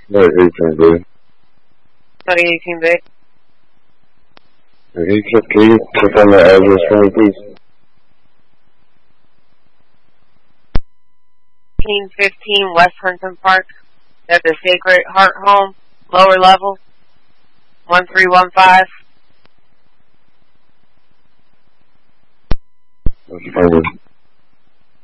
Right, 18B. 18B. Can you confirm the address for me, please? 1815 West Hunton Park. At the Sacred Heart Home, lower level, 1315. That's fine.